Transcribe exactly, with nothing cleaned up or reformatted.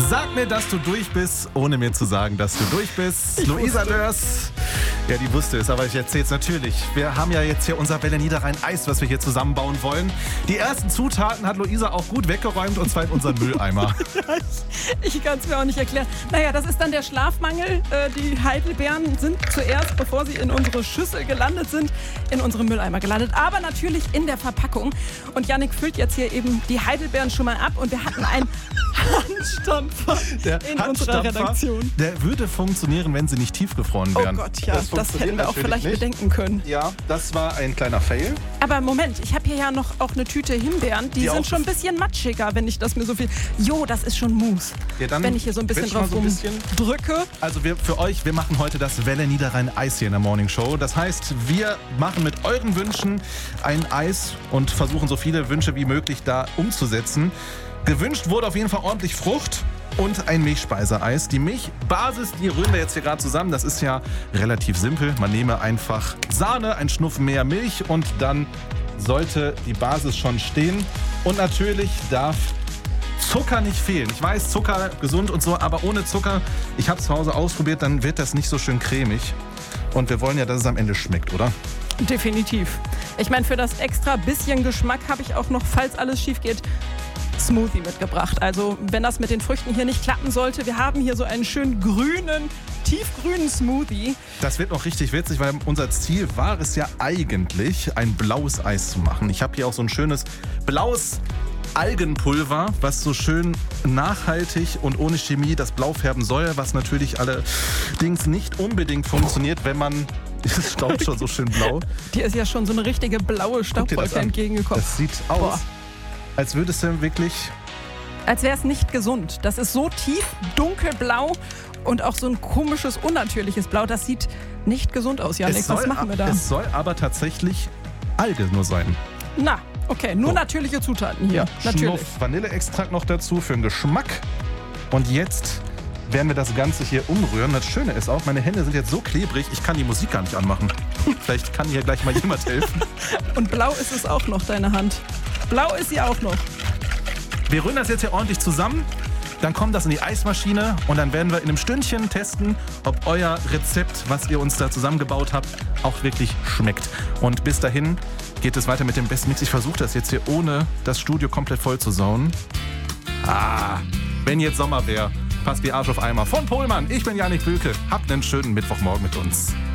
Sag mir, dass du durch bist, ohne mir zu sagen, dass du durch bist. Ich Luisa wusste. Dörs. Ja, die wusste es, aber ich erzähl's natürlich. Wir haben ja jetzt hier unser Welle Niederrhein Eis, was wir hier zusammenbauen wollen. Die ersten Zutaten hat Luisa auch gut weggeräumt, und zwar in unseren Mülleimer. Ich, ich kann es mir auch nicht erklären. Naja, das ist dann der Schlafmangel. Äh, die Heidelbeeren sind zuerst, bevor sie in unsere Schüssel gelandet sind, in unsere Mülleimer gelandet. Aber natürlich in der Verpackung. Und Yannick füllt jetzt hier eben die Heidelbeeren schon mal ab. Und wir hatten einen Handstampfer Der in unserer Redaktion. Der würde funktionieren, wenn sie nicht tiefgefroren Oh wären. Gott, ja, das, funktioniert hätten wir auch natürlich vielleicht nicht. bedenken können. Ja, das war ein kleiner Fail. Aber Moment, ich habe hier ja noch auch eine Tüte Himbeeren. Die, Die sind auch- schon ein bisschen matschiger, wenn ich das mir so viel... Jo, das ist schon Mousse. Ja, dann wenn ich hier so ein bisschen wisch mal drauf so ein bisschen. rumdrücke. Also wir, für euch, wir machen heute das Welle Niederrhein Eis hier in der Morning Show. Das heißt, wir machen mit euren Wünschen ein Eis und versuchen so viele Wünsche wie möglich da umzusetzen. Gewünscht wurde auf jeden Fall ordentlich Frucht und ein Milchspeiseeis. Die Milchbasis, die rühren wir jetzt hier gerade zusammen. Das ist ja relativ simpel. Man nehme einfach Sahne, ein Schnuff mehr Milch und dann sollte die Basis schon stehen. Und natürlich darf Zucker nicht fehlen. Ich weiß, Zucker gesund und so, aber ohne Zucker, ich habe es zu Hause ausprobiert, dann wird das nicht so schön cremig. Und wir wollen ja, dass es am Ende schmeckt, oder? Definitiv. Ich meine, für das extra bisschen Geschmack habe ich auch noch, falls alles schief geht, Smoothie mitgebracht. Also wenn das mit den Früchten hier nicht klappen sollte, wir haben hier so einen schönen grünen, tiefgrünen Smoothie. Das wird noch richtig witzig, weil unser Ziel war es ja eigentlich, ein blaues Eis zu machen. Ich habe hier auch so ein schönes blaues Algenpulver, was so schön nachhaltig und ohne Chemie das Blau färben soll, was natürlich allerdings nicht unbedingt funktioniert, wenn man... Es staubt schon so schön blau. Dir ist ja schon so eine richtige blaue Guck dir das Staubwolke an. entgegengekommen. Das sieht aus, Boah. als würdest du wirklich... Als wäre es nicht gesund. Das ist so tief dunkelblau und auch so ein komisches, unnatürliches Blau. Das sieht nicht gesund aus, Yannick. Es Was soll, machen wir da? es soll aber tatsächlich Alge nur sein. Na, okay, nur So. natürliche Zutaten hier. Natürlich. Schnuff Vanilleextrakt noch dazu für den Geschmack. Und jetzt werden wir das Ganze hier umrühren. Das Schöne ist auch, meine Hände sind jetzt so klebrig, ich kann die Musik gar nicht anmachen. Vielleicht kann hier gleich mal jemand helfen. Und blau ist es auch noch, deine Hand. Blau ist sie auch noch. Wir rühren das jetzt hier ordentlich zusammen. Dann kommt das in die Eismaschine und dann werden wir in einem Stündchen testen, ob euer Rezept, was ihr uns da zusammengebaut habt, auch wirklich schmeckt. Und bis dahin geht es weiter mit dem besten Mix. Ich versuche das jetzt hier ohne das Studio komplett voll zu sauen. Ah, wenn jetzt Sommer wäre, passt wie Arsch auf Eimer. Von Pohlmann, ich bin Yannick Bülke. Habt einen schönen Mittwochmorgen mit uns.